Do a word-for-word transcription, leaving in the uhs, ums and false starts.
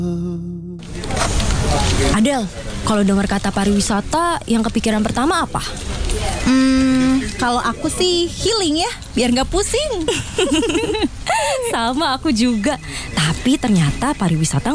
Adel, kalau dengar kata pariwisata, yang kepikiran pertama apa? Hmm, kalau aku sih healing ya, biar nggak pusing. Sama aku juga. Tapi ternyata pariwisata